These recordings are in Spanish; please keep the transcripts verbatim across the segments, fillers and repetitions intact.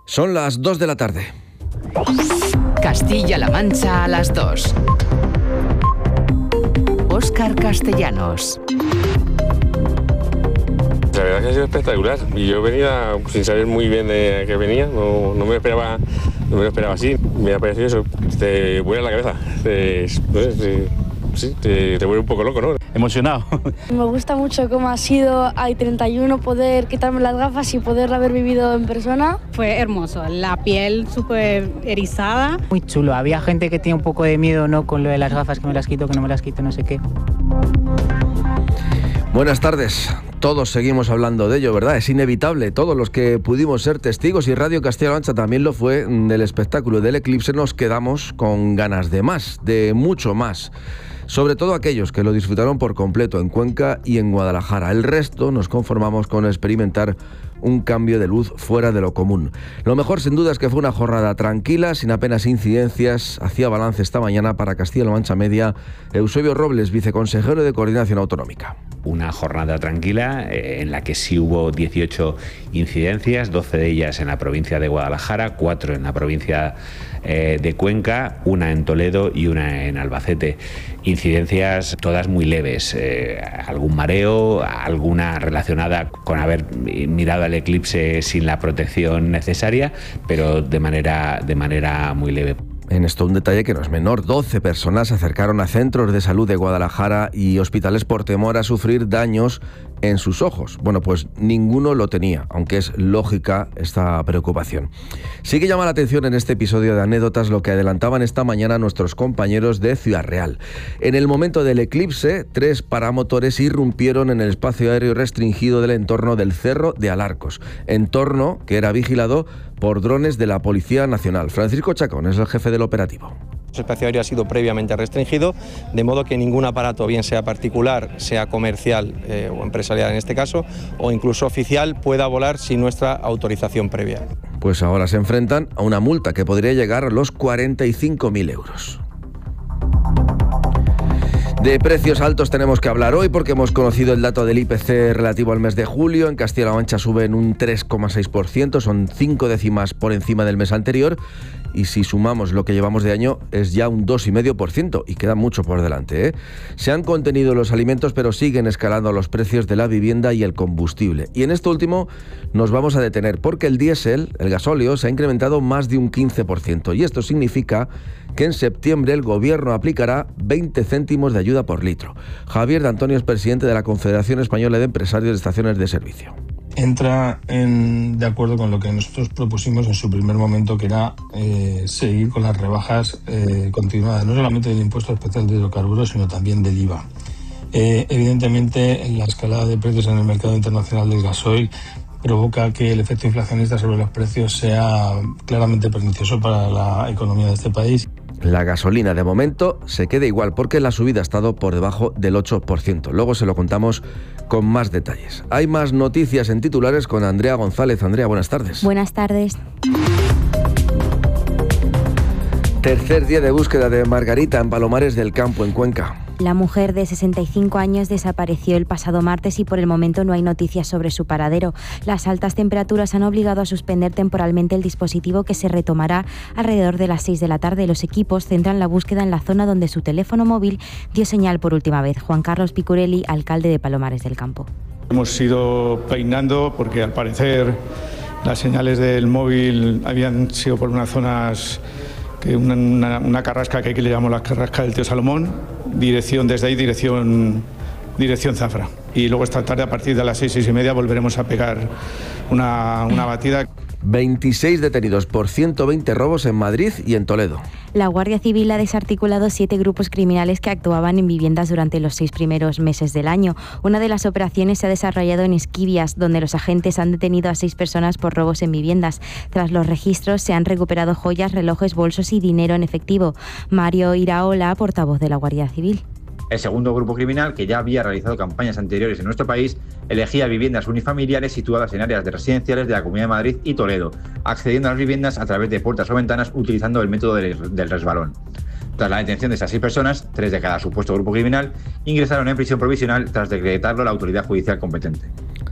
Son las dos de la tarde. Castilla-La Mancha a las dos. Óscar Castellanos. La verdad que ha sido espectacular y yo venía sin saber muy bien de qué venía, no, no me lo esperaba, no me lo esperaba así. Me ha parecido eso, te vuela la cabeza, te, no sé, te, sí, te, te vuelve un poco loco, ¿no? Emocionado. Me gusta mucho cómo ha sido a treinta y uno poder quitarme las gafas y poder haber vivido en persona. Fue hermoso, la piel súper erizada. Muy chulo, había gente que tenía un poco de miedo, ¿no? Con lo de las gafas, que me las quito, que no me las quito, no sé qué. Buenas tardes. Todos seguimos hablando de ello, ¿verdad? Es inevitable. Todos los que pudimos ser testigos, y Radio Castilla-La Mancha también lo fue, del espectáculo del eclipse, nos quedamos con ganas de más, de mucho más. Sobre todo aquellos que lo disfrutaron por completo en Cuenca y en Guadalajara. El resto nos conformamos con experimentar un cambio de luz fuera de lo común. Lo mejor, sin duda, es que fue una jornada tranquila, sin apenas incidencias. Hacía balance esta mañana para Castilla-La Mancha Media Eusebio Robles, viceconsejero de Coordinación Autonómica. Una jornada tranquila eh, en la que sí hubo dieciocho incidencias, doce de ellas en la provincia de Guadalajara, cuatro en la provincia eh, de Cuenca, una en Toledo y una en Albacete. Incidencias todas muy leves, eh, algún mareo, alguna relacionada con haber mirado al eclipse sin la protección necesaria, pero de manera, de manera muy leve. En esto un detalle que no es menor. doce personas se acercaron a centros de salud de Guadalajara y hospitales por temor a sufrir daños en sus ojos. Bueno, pues ninguno lo tenía, aunque es lógica esta preocupación. Sí que llama la atención en este episodio de anécdotas lo que adelantaban esta mañana nuestros compañeros de Ciudad Real. En el momento del eclipse, tres paramotores irrumpieron en el espacio aéreo restringido del entorno del Cerro de Alarcos, entorno que era vigilado por drones de la Policía Nacional. Francisco Chacón es el jefe del operativo. El espacio aéreo ha sido previamente restringido, de modo que ningún aparato, bien sea particular, sea comercial eh, o empresarial en este caso, o incluso oficial, pueda volar sin nuestra autorización previa. Pues ahora se enfrentan a una multa que podría llegar a los cuarenta y cinco mil euros. De precios altos tenemos que hablar hoy porque hemos conocido el dato del I P C relativo al mes de julio. En Castilla-La Mancha sube en un tres coma seis por ciento, son cinco décimas por encima del mes anterior. Y si sumamos lo que llevamos de año es ya un dos coma cinco por ciento y queda mucho por delante, ¿eh? Se han contenido los alimentos pero siguen escalando los precios de la vivienda y el combustible. Y en esto último nos vamos a detener porque el diésel, el gasóleo, se ha incrementado más de un quince por ciento y esto significa que en septiembre el gobierno aplicará veinte céntimos de ayuda por litro. Javier de Antonio es presidente de la Confederación Española de Empresarios de Estaciones de Servicio. Entra en, de acuerdo con lo que nosotros propusimos en su primer momento, que era eh, seguir con las rebajas eh, continuadas, no solamente del impuesto especial de hidrocarburos, sino también del I V A. Eh, evidentemente, la escalada de precios en el mercado internacional del gasoil provoca que el efecto inflacionista sobre los precios sea claramente pernicioso para la economía de este país. La gasolina de momento se queda igual porque la subida ha estado por debajo del ocho por ciento. Luego se lo contamos con más detalles. Hay más noticias en titulares con Andrea González. Andrea, buenas tardes. Buenas tardes. Tercer día de búsqueda de Margarita en Palomares del Campo, en Cuenca. La mujer de sesenta y cinco años desapareció el pasado martes y por el momento no hay noticias sobre su paradero. Las altas temperaturas han obligado a suspender temporalmente el dispositivo, que se retomará alrededor de las seis de la tarde. Los equipos centran la búsqueda en la zona donde su teléfono móvil dio señal por última vez. Juan Carlos Picurelli, alcalde de Palomares del Campo. Hemos ido peinando porque al parecer las señales del móvil habían sido por unas zonas, que una, una, una carrasca que aquí le llamamos la carrasca del Tío Salomón, dirección desde ahí, dirección, dirección Zafra. Y luego esta tarde a partir de las seis, seis y media volveremos a pegar una, una batida. veintiséis detenidos por ciento veinte robos en Madrid y en Toledo. La Guardia Civil ha desarticulado siete grupos criminales que actuaban en viviendas durante los seis primeros meses del año. Una de las operaciones se ha desarrollado en Esquivias, donde los agentes han detenido a seis personas por robos en viviendas. Tras los registros se han recuperado joyas, relojes, bolsos y dinero en efectivo. Mario Iraola, portavoz de la Guardia Civil. El segundo grupo criminal, que ya había realizado campañas anteriores en nuestro país, elegía viviendas unifamiliares situadas en áreas de residenciales de la Comunidad de Madrid y Toledo, accediendo a las viviendas a través de puertas o ventanas utilizando el método del resbalón. Tras la detención de estas seis personas, tres de cada supuesto grupo criminal ingresaron en prisión provisional tras decretarlo la autoridad judicial competente.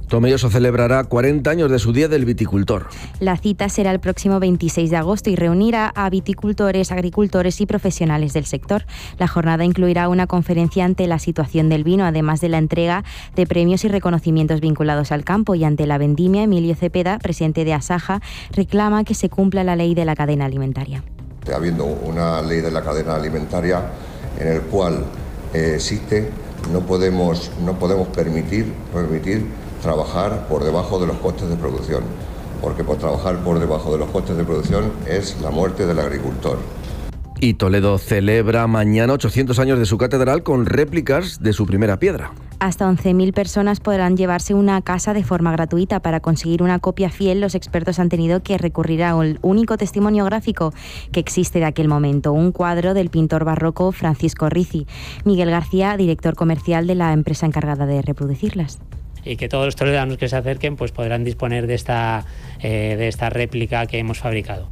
Tomelloso celebrará cuarenta años de su Día del Viticultor. La cita será el próximo veintiséis de agosto y reunirá a viticultores, agricultores y profesionales del sector. La jornada incluirá una conferencia ante la situación del vino, además de la entrega de premios y reconocimientos vinculados al campo. Y ante la vendimia, Emilio Cepeda, presidente de Asaja, reclama que se cumpla la ley de la cadena alimentaria. Habiendo una ley de la cadena alimentaria en el cual eh, existe, no podemos, no podemos permitir, permitir trabajar por debajo de los costes de producción, porque por trabajar por debajo de los costes de producción es la muerte del agricultor. Y Toledo celebra mañana ochocientos años de su catedral con réplicas de su primera piedra. Hasta once mil personas podrán llevarse una casa de forma gratuita. Para conseguir una copia fiel, los expertos han tenido que recurrir al único testimonio gráfico que existe de aquel momento, un cuadro del pintor barroco Francisco Ricci. Miguel García, director comercial de la empresa encargada de reproducirlas. Y que todos los toledanos que se acerquen pues podrán disponer de esta, eh, de esta réplica que hemos fabricado.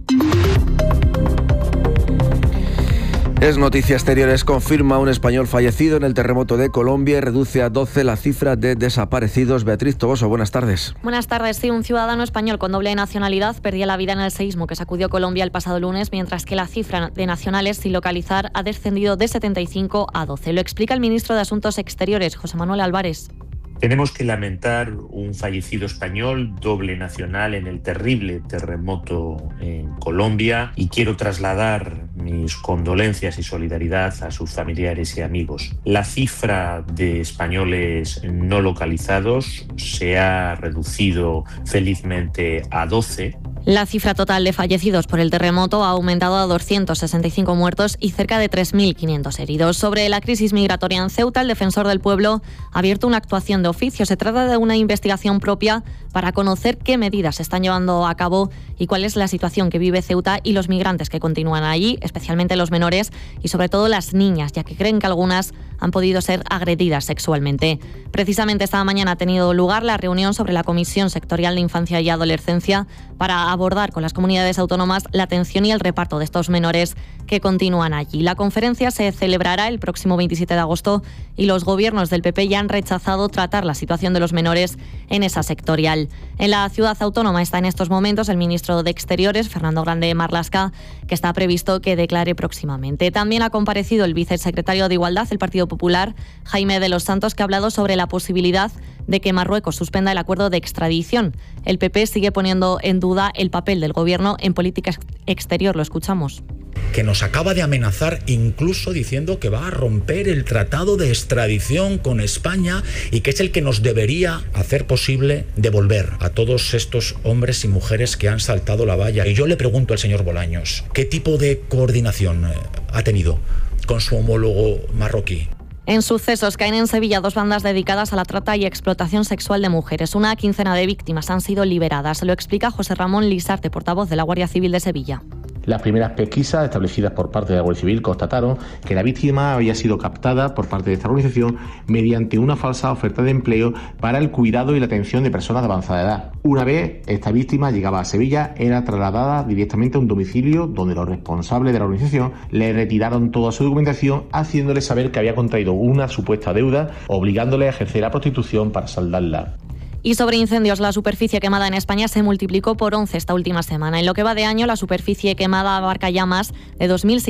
Es Noticia Exteriores, confirma un español fallecido en el terremoto de Colombia y reduce a doce la cifra de desaparecidos. Beatriz Toboso, buenas tardes. Buenas tardes. Sí, un ciudadano español con doble nacionalidad perdía la vida en el seísmo que sacudió Colombia el pasado lunes, mientras que la cifra de nacionales sin localizar ha descendido de setenta y cinco a doce. Lo explica el ministro de Asuntos Exteriores, José Manuel Álvarez. Tenemos que lamentar un fallecido español, doble nacional, en el terrible terremoto en Colombia, y quiero trasladar mis condolencias y solidaridad a sus familiares y amigos. La cifra de españoles no localizados se ha reducido felizmente a doce. La cifra total de fallecidos por el terremoto ha aumentado a doscientos sesenta y cinco muertos y cerca de tres mil quinientos heridos. Sobre la crisis migratoria en Ceuta, el defensor del pueblo ha abierto una actuación de oficio. Se trata de una investigación propia para conocer qué medidas se están llevando a cabo y cuál es la situación que vive Ceuta y los migrantes que continúan allí, especialmente los menores y sobre todo las niñas, ya que creen que algunas han podido ser agredidas sexualmente. Precisamente esta mañana ha tenido lugar la reunión sobre la Comisión Sectorial de Infancia y Adolescencia para abordar con las comunidades autónomas la atención y el reparto de estos menores que continúan allí. La conferencia se celebrará el próximo veintisiete de agosto y los gobiernos del P P ya han rechazado tratar la situación de los menores en esa sectorial. En la ciudad autónoma está en estos momentos el ministro de Exteriores, Fernando Grande Marlaska, que está previsto que declare próximamente. También ha comparecido el vicesecretario de Igualdad del Partido Popular, Jaime de los Santos, que ha hablado sobre la posibilidad de que Marruecos suspenda el acuerdo de extradición. El P P sigue poniendo en duda el papel del gobierno en política exterior. Lo escuchamos. Que nos acaba de amenazar incluso diciendo que va a romper el tratado de extradición con España y que es el que nos debería hacer posible devolver a todos estos hombres y mujeres que han saltado la valla. Y yo le pregunto al señor Bolaños, ¿qué tipo de coordinación ha tenido con su homólogo marroquí? En sucesos caen en Sevilla dos bandas dedicadas a la trata y explotación sexual de mujeres. Una quincena de víctimas han sido liberadas. Lo explica José Ramón Lisarte, portavoz de la Guardia Civil de Sevilla. Las primeras pesquisas establecidas por parte de la Guardia Civil constataron que la víctima había sido captada por parte de esta organización mediante una falsa oferta de empleo para el cuidado y la atención de personas de avanzada edad. Una vez esta víctima llegaba a Sevilla, era trasladada directamente a un domicilio donde los responsables de la organización le retiraron toda su documentación, haciéndole saber que había contraído una supuesta deuda, obligándole a ejercer la prostitución para saldarla. Y sobre incendios, la superficie quemada en España se multiplicó por once esta última semana. En lo que va de año, la superficie quemada abarca ya más de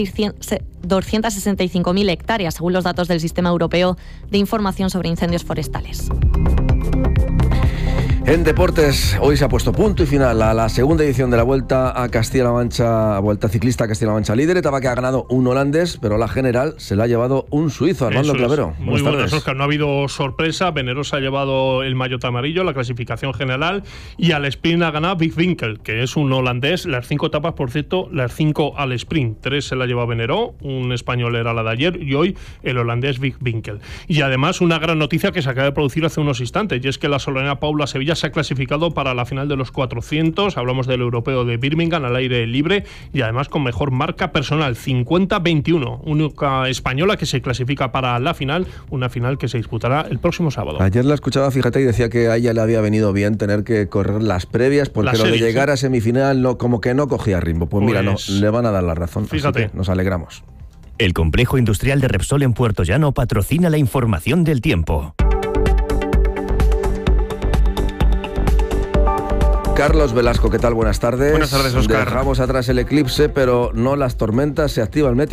doscientas sesenta y cinco mil hectáreas, según los datos del Sistema Europeo de Información sobre Incendios Forestales. En deportes, hoy se ha puesto punto y final a la segunda edición de la Vuelta a Castilla-La Mancha, Vuelta Ciclista a Castilla-La Mancha líder. Etapa que ha ganado un holandés, pero la general se la ha llevado un suizo, Armando Clavero. Muy buenas, buenas, Óscar. No ha habido sorpresa. Venerosa ha llevado el maillot amarillo, la clasificación general, y al sprint ha ganado Big Winkel, que es un holandés. Las cinco etapas, por cierto, las cinco al sprint. Tres se la lleva Venero, un español era la de ayer, y hoy el holandés Big Winkel. Y además una gran noticia que se acaba de producir hace unos instantes, y es que la solonera Paula Sevilla se ha clasificado para la final de los cuatrocientos. Hablamos del europeo de Birmingham al aire libre y además con mejor marca personal, cincuenta veintiuno, única española que se clasifica para la final, una final que se disputará el próximo sábado. Ayer la escuchaba, fíjate, y decía que a ella le había venido bien tener que correr las previas porque lo de llegar a semifinal no, como que no cogía ritmo. Pues, pues mira, no, le van a dar la razón. Fíjate. Así que nos alegramos. El complejo industrial de Repsol en Puerto Llano patrocina la información del tiempo. Carlos Velasco, ¿qué tal? Buenas tardes. Buenas tardes, Óscar. Dejamos atrás el eclipse, pero no las tormentas. Se activa el meteo.